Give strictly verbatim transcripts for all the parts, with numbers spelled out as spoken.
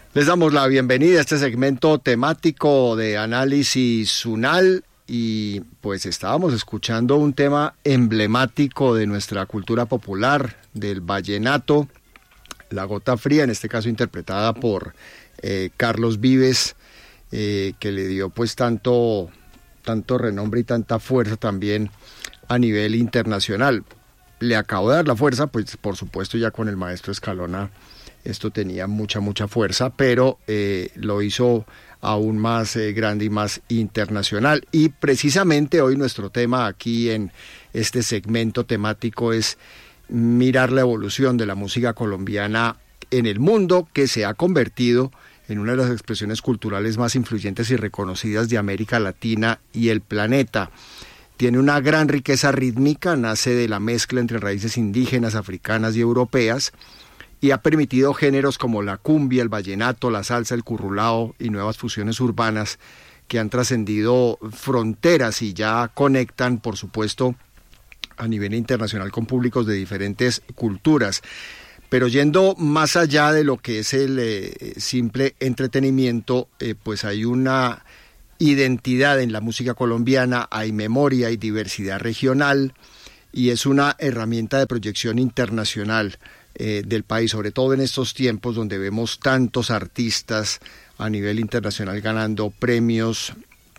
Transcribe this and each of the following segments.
Les damos la bienvenida a este segmento temático de Análisis Unal y pues estábamos escuchando un tema emblemático de nuestra cultura popular, del vallenato, La Gota Fría, en este caso interpretada por eh, Carlos Vives, eh, que le dio pues tanto, tanto renombre y tanta fuerza también a nivel internacional. Le acabo de dar la fuerza, pues por supuesto ya con el maestro Escalona esto tenía mucha, mucha fuerza, pero eh, lo hizo aún más eh, grande y más internacional. Y precisamente hoy nuestro tema aquí en este segmento temático es mirar la evolución de la música colombiana en el mundo, que se ha convertido en una de las expresiones culturales más influyentes y reconocidas de América Latina y el planeta. Tiene una gran riqueza rítmica, nace de la mezcla entre raíces indígenas, africanas y europeas, y ha permitido géneros como la cumbia, el vallenato, la salsa, el currulao y nuevas fusiones urbanas que han trascendido fronteras y ya conectan, por supuesto, a nivel internacional con públicos de diferentes culturas. Pero yendo más allá de lo que es el eh, simple entretenimiento, eh, pues hay una identidad en la música colombiana, hay memoria y diversidad regional, y es una herramienta de proyección internacional eh, del país, sobre todo en estos tiempos donde vemos tantos artistas a nivel internacional ganando premios,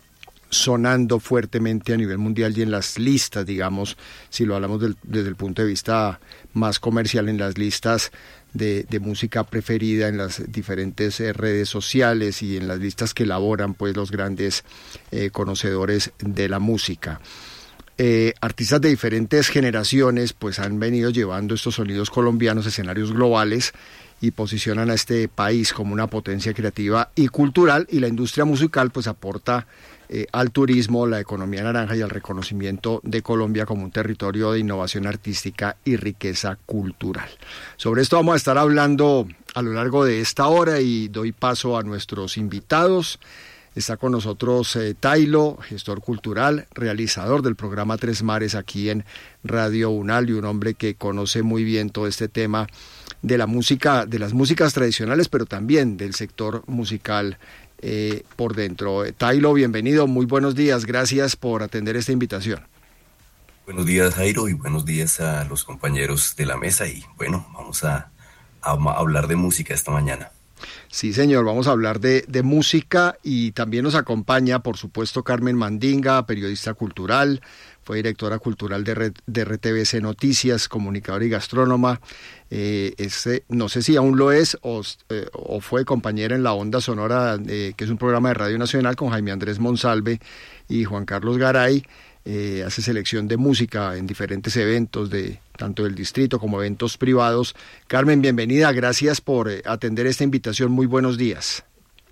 sonando fuertemente a nivel mundial y en las listas, digamos, si lo hablamos del, desde el punto de vista más comercial, en las listas de, de música preferida, en las diferentes eh, redes sociales y en las listas que elaboran pues los grandes eh, conocedores de la música. Eh, artistas de diferentes generaciones pues han venido llevando estos sonidos colombianos a escenarios globales y posicionan a este país como una potencia creativa y cultural, y la industria musical pues aporta eh, al turismo, la economía naranja y al reconocimiento de Colombia como un territorio de innovación artística y riqueza cultural. Sobre esto vamos a estar hablando a lo largo de esta hora y doy paso a nuestros invitados. Está con nosotros eh, Tailo, gestor cultural, realizador del programa Tres Mares aquí en Radio Unal, y un hombre que conoce muy bien todo este tema de la música, de las músicas tradicionales, pero también del sector musical eh, por dentro. Eh, Tailo, bienvenido, muy buenos días, gracias por atender esta invitación. Buenos días, Jairo, y buenos días a los compañeros de la mesa, y bueno, vamos a, a, a hablar de música esta mañana. Sí, señor, vamos a hablar de, de música, y también nos acompaña, por supuesto, Carmen Mandinga, periodista cultural, fue directora cultural de, Red, de R T V C Noticias, comunicadora y gastrónoma. Eh, este, no sé si aún lo es o, eh, o fue compañera en La Onda Sonora, eh, que es un programa de Radio Nacional con Jaime Andrés Monsalve y Juan Carlos Garay. Eh, hace selección de música en diferentes eventos, de tanto del distrito como eventos privados. Carmen, bienvenida, gracias por eh, atender esta invitación, muy buenos días.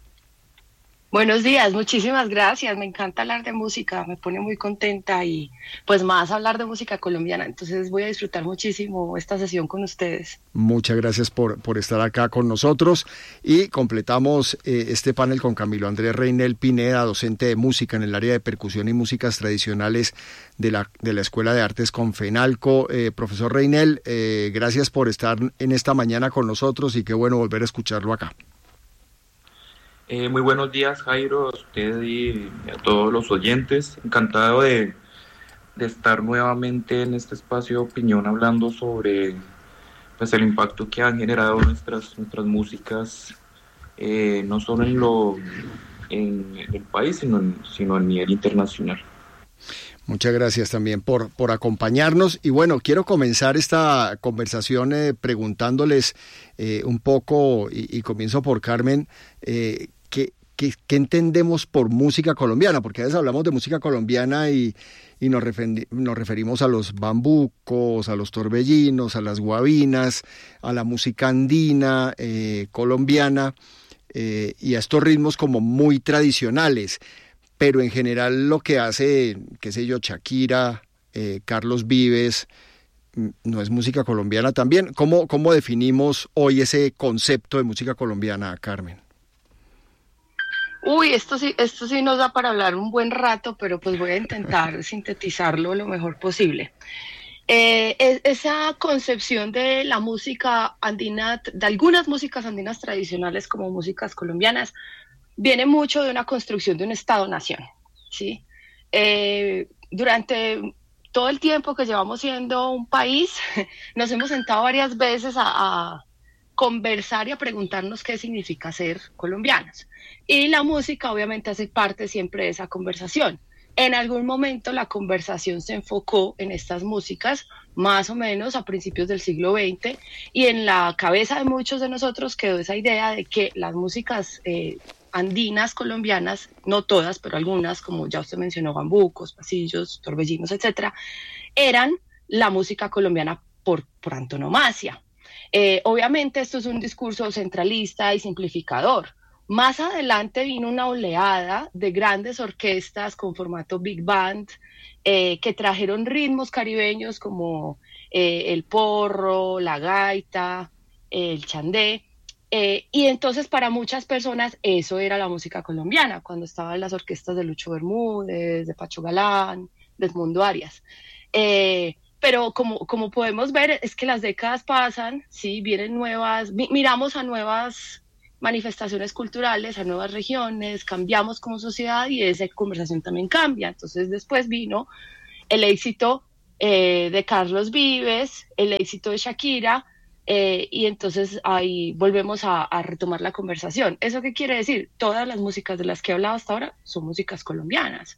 Buenos días, muchísimas gracias, me encanta hablar de música, me pone muy contenta, y pues más hablar de música colombiana, entonces voy a disfrutar muchísimo esta sesión con ustedes. Muchas gracias por, por estar acá con nosotros, y completamos eh, este panel con Camilo Andrés Reinel Pineda, docente de música en el área de percusión y músicas tradicionales de la, de la Escuela de Artes Confenalco. Eh, profesor Reinel, eh, gracias por estar en esta mañana con nosotros, y qué bueno volver a escucharlo acá. Eh, muy buenos días, Jairo, a usted y a todos los oyentes. Encantado de, de estar nuevamente en este espacio de opinión hablando sobre pues, el impacto que han generado nuestras, nuestras músicas, eh, no solo en, lo, en el país, sino, en, sino a nivel internacional. Muchas gracias también por, por acompañarnos. Y bueno, quiero comenzar esta conversación eh, preguntándoles eh, un poco, y, y comienzo por Carmen, eh, ¿qué, qué, ¿qué entendemos por música colombiana? Porque a veces hablamos de música colombiana y, y nos, refer, nos referimos a los bambucos, a los torbellinos, a las guabinas, a la música andina eh, colombiana eh, y a estos ritmos como muy tradicionales. Pero en general lo que hace, qué sé yo, Shakira, eh, Carlos Vives, ¿no es música colombiana también? ¿Cómo, cómo definimos hoy ese concepto de música colombiana, Carmen? Uy, esto sí, esto sí nos da para hablar un buen rato, pero pues voy a intentar sintetizarlo lo mejor posible. Eh, es, esa concepción de la música andina, de algunas músicas andinas tradicionales como músicas colombianas, viene mucho de una construcción de un Estado-nación, ¿sí? Eh, durante todo el tiempo que llevamos siendo un país, nos hemos sentado varias veces a, a conversar y a preguntarnos qué significa ser colombianos. Y la música obviamente hace parte siempre de esa conversación. En algún momento la conversación se enfocó en estas músicas, más o menos a principios del siglo veinte, y en la cabeza de muchos de nosotros quedó esa idea de que las músicas eh, andinas colombianas, no todas, pero algunas, como ya usted mencionó, bambucos, pasillos, torbellinos, etcétera, eran la música colombiana por, por antonomasia. Eh, obviamente esto es un discurso centralista y simplificador. Más adelante vino una oleada de grandes orquestas con formato big band eh, que trajeron ritmos caribeños como eh, el porro, la gaita, el chandé. Eh, y entonces para muchas personas eso era la música colombiana, cuando estaban las orquestas de Lucho Bermúdez, de Pacho Galán, de Edmundo Arias. Eh, pero como, como podemos ver, es que las décadas pasan, ¿sí? Vienen nuevas, mi, miramos a nuevas manifestaciones culturales, a nuevas regiones, cambiamos como sociedad y esa conversación también cambia. Entonces después vino el éxito eh, de Carlos Vives, el éxito de Shakira, eh, y entonces ahí volvemos a, a retomar la conversación. ¿Eso qué quiere decir? Todas las músicas de las que he hablado hasta ahora son músicas colombianas.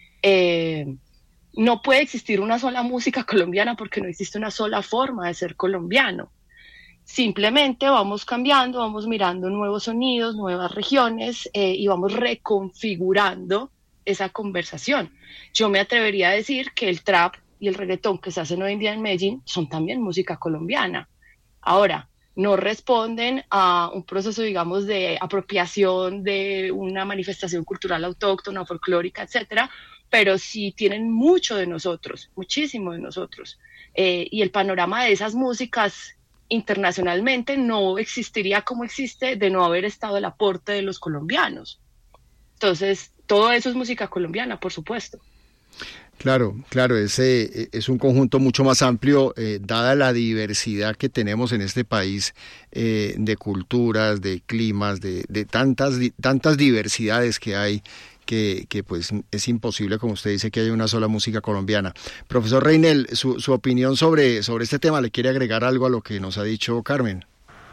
Eh, no puede existir una sola música colombiana porque no existe una sola forma de ser colombiano. Simplemente vamos cambiando, vamos mirando nuevos sonidos, nuevas regiones eh, y vamos reconfigurando esa conversación. Yo me atrevería a decir que el trap y el reggaetón que se hacen hoy en día en Medellín son también música colombiana. Ahora, no responden a un proceso, digamos, de apropiación de una manifestación cultural autóctona, folclórica, etcétera, pero sí tienen mucho de nosotros, muchísimo de nosotros. Eh, y el panorama de esas músicas internacionalmente no existiría como existe de no haber estado el aporte de los colombianos. Entonces, todo eso es música colombiana, por supuesto. Claro, claro, ese es un conjunto mucho más amplio, eh, dada la diversidad que tenemos en este país eh, de culturas, de climas, de, de tantas, tantas diversidades que hay, que, que pues es imposible, como usted dice, que haya una sola música colombiana. Profesor Reynel, su, su opinión sobre, sobre este tema, ¿le quiere agregar algo a lo que nos ha dicho Carmen?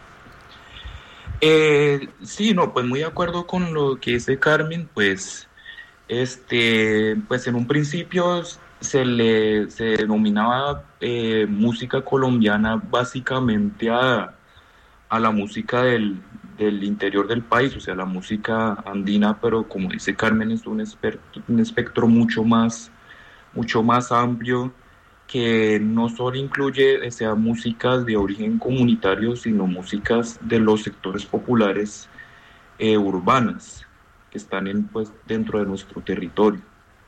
Eh, sí, no, pues muy de acuerdo con lo que dice Carmen, pues, este, pues en un principio se le se denominaba eh, música colombiana básicamente a, a la música del, del interior del país, o sea, la música andina, pero como dice Carmen, es un espectro, un espectro mucho más, mucho más amplio, que no solo incluye, o sea, músicas de origen comunitario, sino músicas de los sectores populares eh, urbanas, que están en, pues, dentro de nuestro territorio.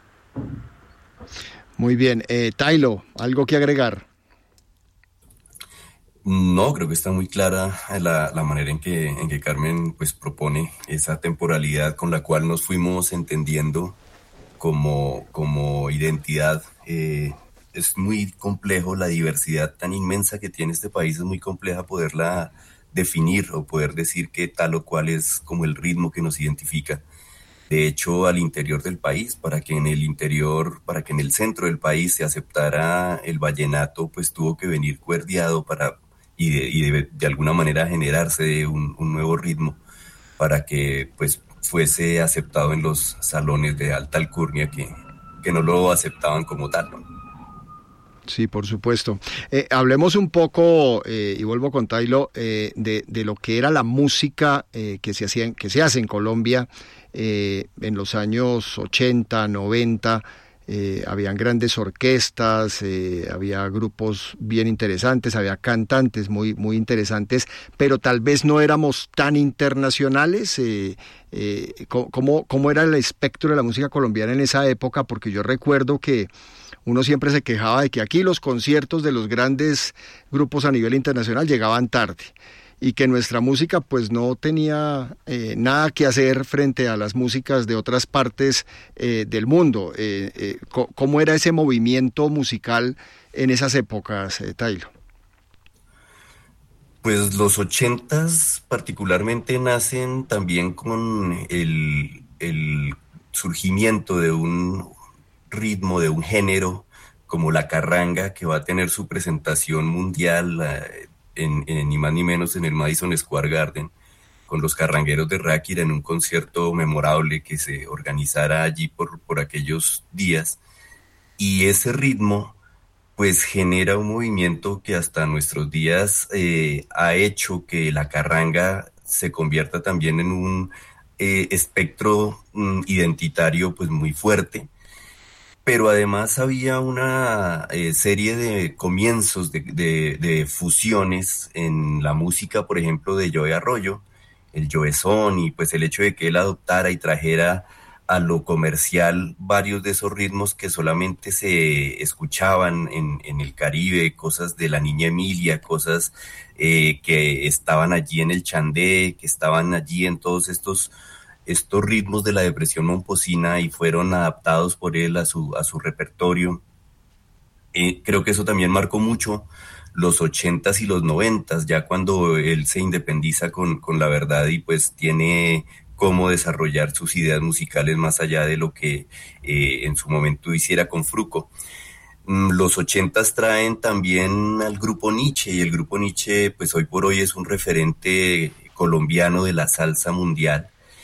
Muy bien. Eh, Tailo, ¿algo que agregar? No, creo que está muy clara la, la manera en que, en que Carmen pues, propone esa temporalidad con la cual nos fuimos entendiendo como, como identidad. Eh, es muy complejo, la diversidad tan inmensa que tiene este país, es muy compleja poderla definir o poder decir que tal o cual es como el ritmo que nos identifica. De hecho, al interior del país, para que en el interior, para que en el centro del país se aceptara el vallenato, pues tuvo que venir cuerdeado para y de, y de, de alguna manera generarse un, un nuevo ritmo para que pues fuese aceptado en los salones de alta alcurnia que, que no lo aceptaban como tal, ¿no? Sí, por supuesto. Eh, hablemos un poco, eh, y vuelvo con Tailo, eh, de, de lo que era la música eh, que se hacía, que se hace en Colombia eh, en los años ochenta, noventa. Eh, habían grandes orquestas, eh, había grupos bien interesantes, había cantantes muy, muy interesantes, pero tal vez no éramos tan internacionales. Eh, eh, ¿cómo, ¿Cómo era el espectro de la música colombiana en esa época? Porque yo recuerdo que uno siempre se quejaba de que aquí los conciertos de los grandes grupos a nivel internacional llegaban tarde. y que nuestra música pues no tenía eh, nada que hacer frente a las músicas de otras partes eh, del mundo. Eh, eh, ¿Cómo era ese movimiento musical en esas épocas, eh, Tailo? Pues los ochentas particularmente nacen también con el, el surgimiento de un ritmo, de un género como la carranga, que va a tener su presentación mundial eh, en, en ni más ni menos en el Madison Square Garden, con los carrangueros de Ráquira en un concierto memorable que se organizara allí por, por aquellos días. Y ese ritmo pues genera un movimiento que hasta nuestros días eh, ha hecho que la carranga se convierta también en un eh, espectro mm, identitario pues muy fuerte. Pero además había una eh, serie de comienzos, de, de, de fusiones en la música, por ejemplo, de Joey Arroyo, el Joezón, y pues el hecho de que él adoptara y trajera a lo comercial varios de esos ritmos que solamente se escuchaban en, en el Caribe, cosas de la Niña Emilia, cosas eh, que estaban allí en el Chandé, que estaban allí en todos estos estos ritmos de la depresión momposina y fueron adaptados por él a su, a su repertorio. Eh, creo que eso también marcó mucho los ochentas y los noventas, ya cuando él se independiza con, con La Verdad y pues tiene cómo desarrollar sus ideas musicales más allá de lo que eh, en su momento hiciera con Fruco. Mm, los ochentas traen también al grupo Nietzsche, y el grupo Nietzsche pues hoy por hoy es un referente colombiano de la salsa mundial.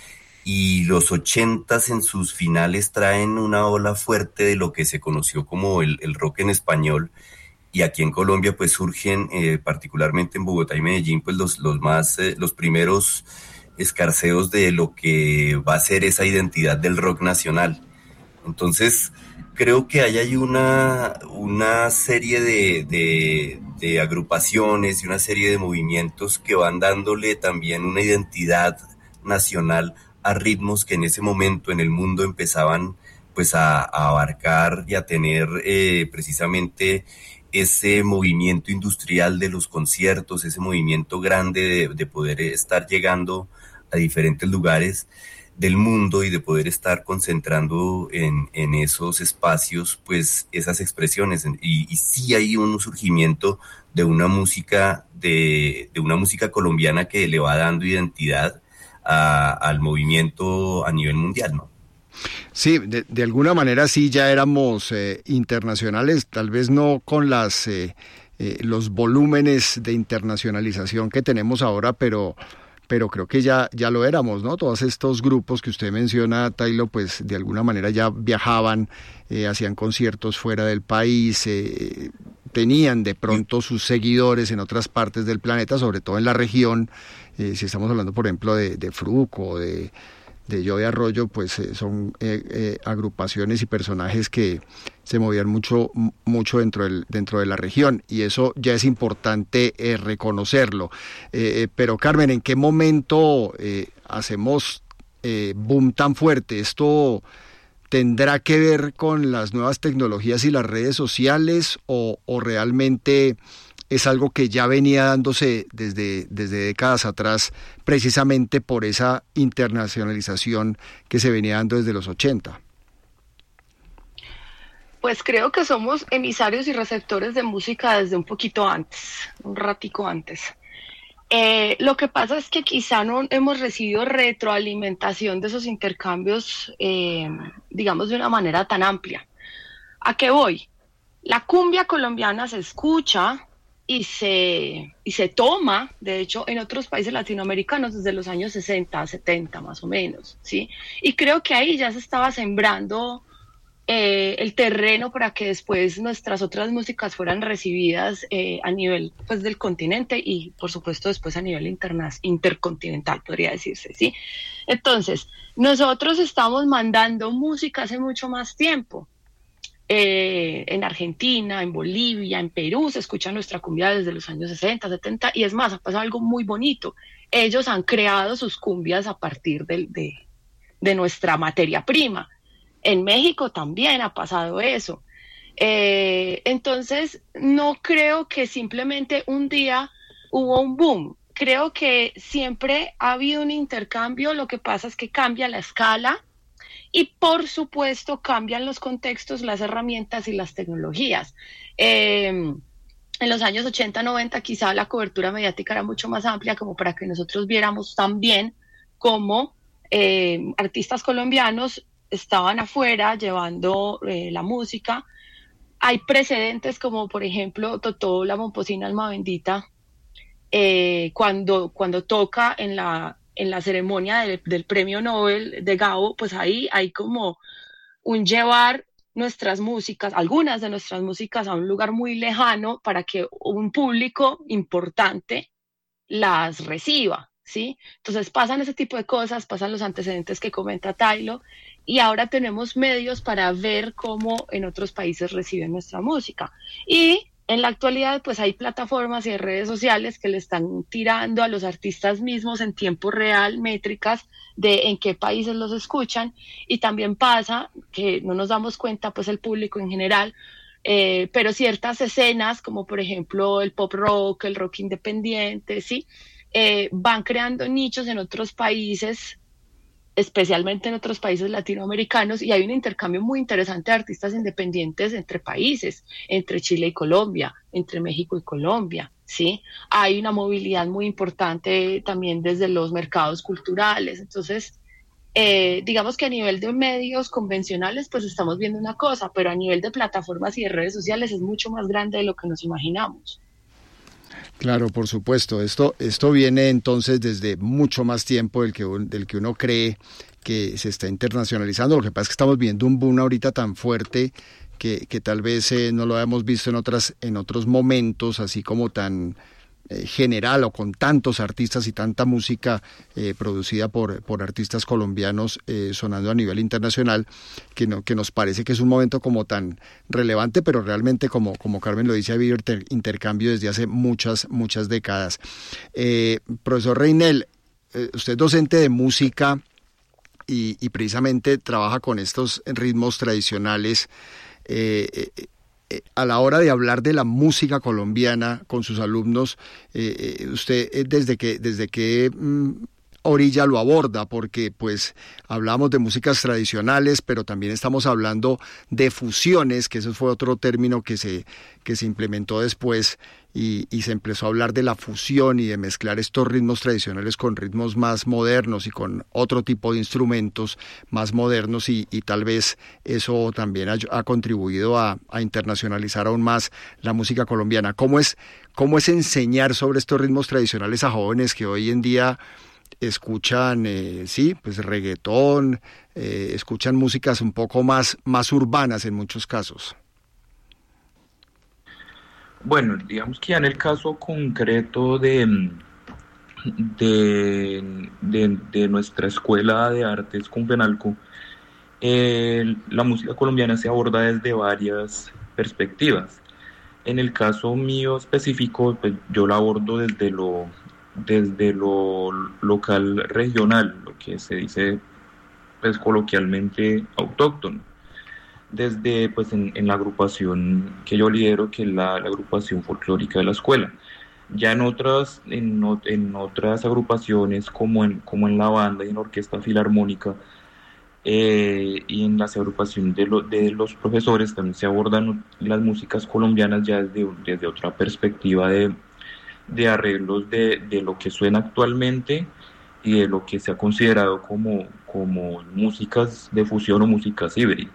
Y los ochentas en sus finales traen una ola fuerte de lo que se conoció como el, el rock en español, y aquí en Colombia pues surgen, eh, particularmente en Bogotá y Medellín, pues los, los más, eh, los primeros escarceos de lo que va a ser esa identidad del rock nacional. Entonces creo que hay ahí una, una serie de, de, de agrupaciones y una serie de movimientos que van dándole también una identidad nacional a ritmos que en ese momento en el mundo empezaban pues a, a abarcar y a tener eh, precisamente ese movimiento industrial de los conciertos, ese movimiento grande de, de poder estar llegando a diferentes lugares del mundo y de poder estar concentrando en, en esos espacios pues esas expresiones. Y, y sí hay un surgimiento de una música de, de una música colombiana que le va dando identidad A, al movimiento a nivel mundial, ¿no? Sí, de, de alguna manera sí ya éramos eh, internacionales, tal vez no con las eh, eh, los volúmenes de internacionalización que tenemos ahora, pero pero creo que ya ya lo éramos, ¿no? Todos estos grupos que usted menciona, Tailo, pues de alguna manera ya viajaban, eh, hacían conciertos fuera del país, eh, tenían de pronto sus seguidores en otras partes del planeta, sobre todo en la región. Eh, si estamos hablando, por ejemplo, de, de Fruco, de, de Joey Arroyo, pues eh, son eh, eh, agrupaciones y personajes que se movían mucho, mucho dentro, del, dentro de la región, y eso ya es importante eh, reconocerlo. Eh, pero Carmen, ¿en qué momento eh, hacemos eh, boom tan fuerte? ¿Esto tendrá que ver con las nuevas tecnologías y las redes sociales o, o realmente es algo que ya venía dándose desde, desde décadas atrás, precisamente por esa internacionalización que se venía dando desde los ochenta? Pues creo que somos emisarios y receptores de música desde un poquito antes, un ratico antes. Eh, lo que pasa es que quizá no hemos recibido retroalimentación de esos intercambios, eh, digamos, de una manera tan amplia. ¿A qué voy? La cumbia colombiana se escucha y se, y se toma, de hecho, en otros países latinoamericanos desde los años sesenta, setenta más o menos, ¿sí? Y creo que ahí ya se estaba sembrando eh, el terreno para que después nuestras otras músicas fueran recibidas eh, a nivel, pues, del continente y, por supuesto, después a nivel interna- intercontinental, podría decirse, ¿sí? Entonces, nosotros estamos mandando música hace mucho más tiempo. Eh, en Argentina, en Bolivia, en Perú se escucha nuestra cumbia desde los años sesenta, setenta, y es más, ha pasado algo muy bonito. Ellos han creado sus cumbias a partir de, de, de nuestra materia prima. En México también ha pasado eso. Eh, entonces, no creo que simplemente un día hubo un boom. creo que siempre ha habido un intercambio, lo que pasa es que cambia la escala y por supuesto cambian los contextos, las herramientas y las tecnologías. Eh, en los años ochenta, noventa quizá la cobertura mediática era mucho más amplia como para que nosotros viéramos también cómo eh, artistas colombianos estaban afuera llevando eh, la música. Hay precedentes como por ejemplo Totó la Momposina Alma Bendita, eh, cuando, cuando toca en la, en la ceremonia del, del premio Nobel de Gabo, pues ahí hay como un llevar nuestras músicas, algunas de nuestras músicas a un lugar muy lejano para que un público importante las reciba, ¿sí? Entonces pasan ese tipo de cosas, pasan los antecedentes que comenta Tailo, y ahora tenemos medios para ver cómo en otros países reciben nuestra música. Y en la actualidad, pues hay plataformas y redes sociales que le están tirando a los artistas mismos en tiempo real métricas de en qué países los escuchan, y también pasa que no nos damos cuenta, pues el público en general, eh, pero ciertas escenas, como por ejemplo el pop rock, el rock independiente, ¿sí? Eh, van creando nichos en otros países, especialmente en otros países latinoamericanos, y hay un intercambio muy interesante de artistas independientes entre países, entre Chile y Colombia, entre México y Colombia, ¿sí? Hay una movilidad muy importante también desde los mercados culturales. Entonces, eh, digamos que a nivel de medios convencionales, pues estamos viendo una cosa, pero a nivel de plataformas y de redes sociales es mucho más grande de lo que nos imaginamos. Claro, por supuesto. Esto, esto viene entonces desde mucho más tiempo del que, del que uno cree que se está internacionalizando. Lo que pasa es que estamos viendo un boom ahorita tan fuerte que, que tal vez eh, no lo habíamos visto en otras, en otros momentos, así como tan eh, general o con tantos artistas y tanta música eh, producida por, por artistas colombianos eh, sonando a nivel internacional, que, no, que nos parece que es un momento como tan relevante, pero realmente, como, como Carmen lo dice, ha habido inter, intercambio desde hace muchas, muchas décadas. Eh, profesor Reynel, eh, usted es docente de música y, y precisamente trabaja con estos ritmos tradicionales. Eh, eh, Eh, a la hora de hablar de la música colombiana con sus alumnos, eh, eh, usted eh, desde que desde qué mm, orilla lo aborda, porque pues hablamos de músicas tradicionales, pero también estamos hablando de fusiones, que ese fue otro término que se que se implementó después, y, y se empezó a hablar de la fusión y de mezclar estos ritmos tradicionales con ritmos más modernos y con otro tipo de instrumentos más modernos, y, y tal vez eso también ha, ha contribuido a, a internacionalizar aún más la música colombiana. ¿Cómo es, cómo es enseñar sobre estos ritmos tradicionales a jóvenes que hoy en día escuchan, eh, sí, pues reggaetón, eh, escuchan músicas un poco más, más urbanas en muchos casos? Bueno, digamos que ya en el caso concreto de, de, de, de nuestra escuela de artes Confenalco, eh, la música colombiana se aborda desde varias perspectivas. En el caso mío específico, pues yo la abordo desde lo, desde lo local regional, lo que se dice pues coloquialmente autóctono. Desde pues en, en la agrupación que yo lidero, que es la, la agrupación folclórica de la escuela. Ya en otras, en, en otras agrupaciones, como en, como en la banda y en la orquesta filarmónica, eh, y en las agrupaciones de, lo, de los profesores, también se abordan las músicas colombianas ya desde, desde otra perspectiva de, de arreglos de, de lo que suena actualmente y de lo que se ha considerado como, como músicas de fusión o músicas híbridas.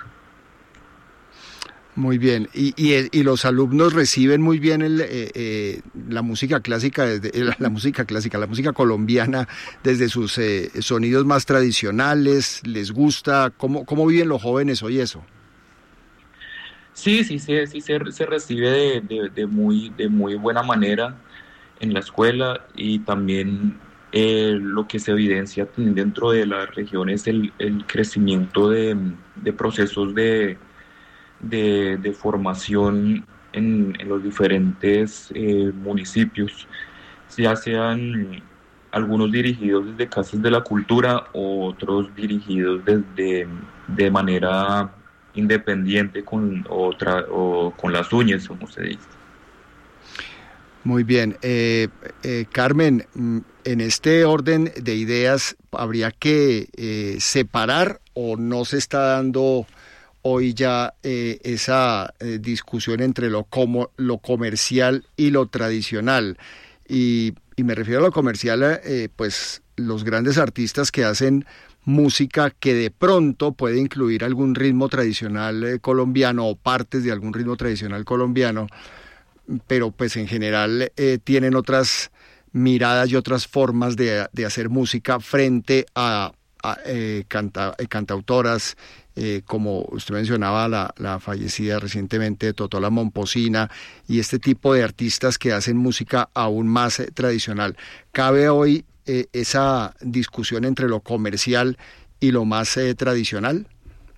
Muy bien, y, y, y los alumnos reciben muy bien el, eh, eh, la música clásica, desde, eh, la, la música clásica, la música colombiana desde sus eh, sonidos más tradicionales. ¿Les gusta? ¿Cómo, cómo viven los jóvenes hoy eso? Sí, sí, sí, sí se, se recibe de, de, de, muy, de muy buena manera en la escuela, y también eh, lo que se evidencia dentro de la región es el, el crecimiento de, de procesos de De, de formación en, en los diferentes eh, municipios, ya sean algunos dirigidos desde Casas de la Cultura o otros dirigidos desde de manera independiente con otra o con las uñas, como se dice. Muy bien. Eh, eh, Carmen, en este orden de ideas, ¿habría que eh, separar o no se está dando hoy ya eh, esa eh, discusión entre lo, como, lo comercial y lo tradicional? Y, y me refiero a lo comercial, eh, pues los grandes artistas que hacen música que de pronto puede incluir algún ritmo tradicional eh, colombiano o partes de algún ritmo tradicional colombiano, pero pues en general eh, tienen otras miradas y otras formas de, de hacer música frente a, a eh, canta, eh, cantautoras, eh, como usted mencionaba, la, la fallecida recientemente Totola Momposina, y este tipo de artistas que hacen música aún más eh, tradicional. ¿Cabe hoy eh, esa discusión entre lo comercial y lo más eh, tradicional?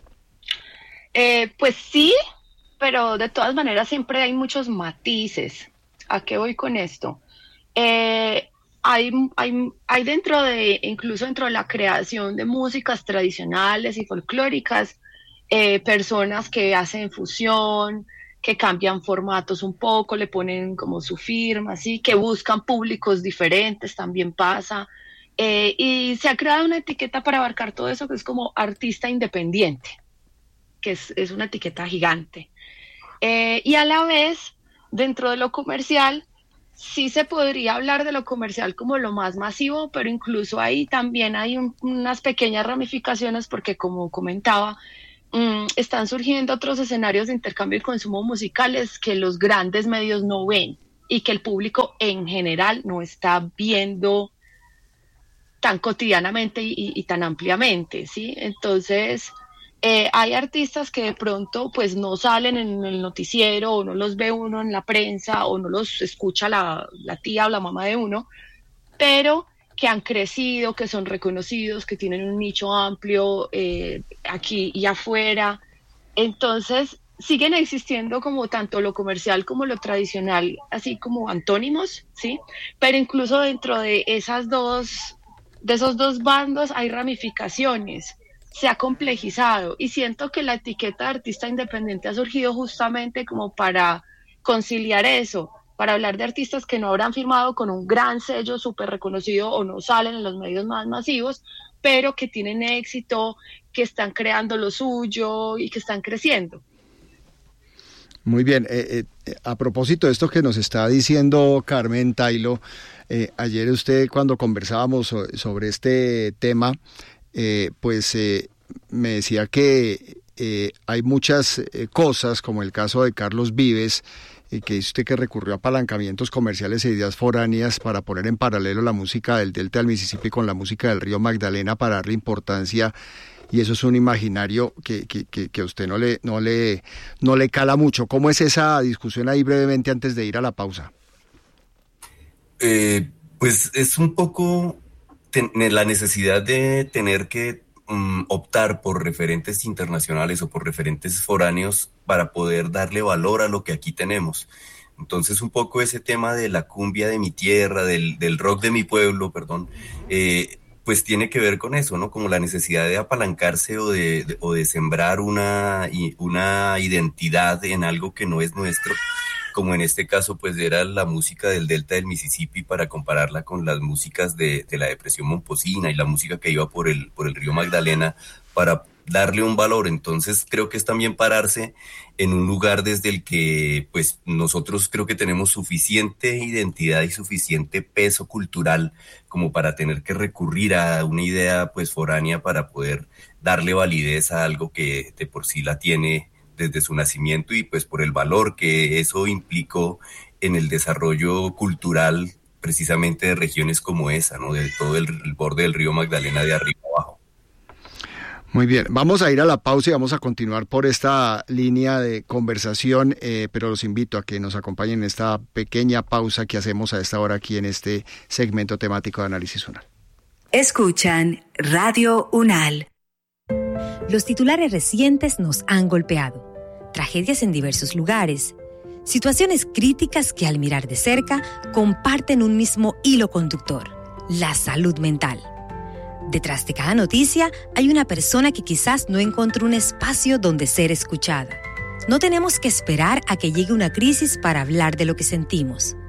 Eh, pues sí, pero de todas maneras siempre hay muchos matices. ¿A qué voy con esto? Eh, hay, hay, hay dentro de, incluso dentro de la creación de músicas tradicionales y folclóricas, eh, personas que hacen fusión, que cambian formatos un poco, le ponen como su firma, ¿sí? Que buscan públicos diferentes, también pasa. Eh, y se ha creado una etiqueta para abarcar todo eso que es como artista independiente, que es, es una etiqueta gigante. Eh, y a la vez, dentro de lo comercial, sí se podría hablar de lo comercial como lo más masivo, pero incluso ahí también hay un, unas pequeñas ramificaciones porque, como comentaba, um, están surgiendo otros escenarios de intercambio y consumo musicales que los grandes medios no ven y que el público en general no está viendo tan cotidianamente y, y, y tan ampliamente, ¿sí? Entonces... Eh, hay artistas que de pronto pues no salen en el noticiero o no los ve uno en la prensa o no los escucha la, la tía o la mamá de uno, pero que han crecido, que son reconocidos, que tienen un nicho amplio eh, aquí y afuera. Entonces siguen existiendo como tanto lo comercial como lo tradicional, así como antónimos, ¿sí? Pero incluso dentro de esas dos, de esos dos bandos hay ramificaciones. Se ha complejizado y siento que la etiqueta de artista independiente ha surgido justamente como para conciliar eso, para hablar de artistas que no habrán firmado con un gran sello súper reconocido o no salen en los medios más masivos, pero que tienen éxito, que están creando lo suyo y que están creciendo. Muy bien, eh, eh, a propósito de esto que nos está diciendo Carmen Tailo, eh, ayer usted cuando conversábamos so- sobre este tema, Eh, pues eh, me decía que eh, hay muchas eh, cosas, como el caso de Carlos Vives, eh, que dice usted que recurrió a apalancamientos comerciales e ideas foráneas para poner en paralelo la música del Delta del Mississippi con la música del río Magdalena para darle importancia, y eso es un imaginario que, que, que, que a usted no le, no, le, no le cala mucho. ¿Cómo es esa discusión ahí brevemente antes de ir a la pausa? Eh, pues es un poco... la necesidad de tener que um, optar por referentes internacionales o por referentes foráneos para poder darle valor a lo que aquí tenemos. Entonces un poco ese tema de la cumbia de mi tierra, del, del rock de mi pueblo, perdón, eh, pues tiene que ver con eso, ¿no? Como la necesidad de apalancarse o de, de, o de sembrar una, una identidad en algo que no es nuestro, como en este caso pues era la música del Delta del Mississippi, para compararla con las músicas de, de la Depresión Momposina y la música que iba por el, por el río Magdalena, para darle un valor. Entonces creo que es también pararse en un lugar desde el que pues nosotros creo que tenemos suficiente identidad y suficiente peso cultural como para tener que recurrir a una idea pues foránea para poder darle validez a algo que de por sí la tiene desde su nacimiento, y pues por el valor que eso implicó en el desarrollo cultural precisamente de regiones como esa, ¿no? De todo el, el borde del río Magdalena de arriba abajo. Muy bien, vamos a ir a la pausa y vamos a continuar por esta línea de conversación, eh, pero los invito a que nos acompañen en esta pequeña pausa que hacemos a esta hora aquí en este segmento temático de Análisis UNAL. Escuchan Radio UNAL. Los titulares recientes nos han golpeado. Tragedias en diversos lugares. Situaciones críticas que al mirar de cerca comparten un mismo hilo conductor: la salud mental. Detrás de cada noticia hay una persona que quizás no encontró un espacio donde ser escuchada. No tenemos que esperar a que llegue una crisis para hablar de lo que sentimos.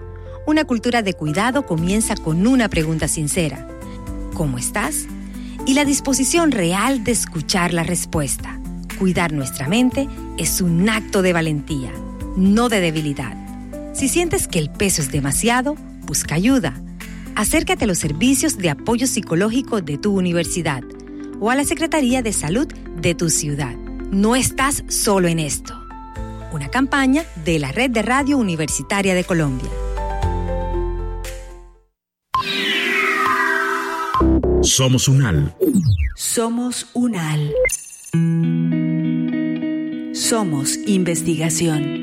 Una cultura de cuidado comienza con una pregunta sincera: ¿cómo estás? Y la disposición real de escuchar la respuesta. Cuidar nuestra mente es un acto de valentía, no de debilidad. Si sientes que el peso es demasiado, busca ayuda. Acércate a los servicios de apoyo psicológico de tu universidad o a la Secretaría de Salud de tu ciudad. No estás solo en esto. Una campaña de la Red de Radio Universitaria de Colombia. Somos UNAL. Somos UNAL. Somos investigación.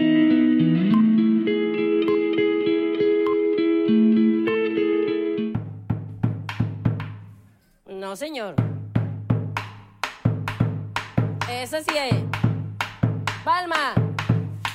No, señor. Esa sí es. Palma.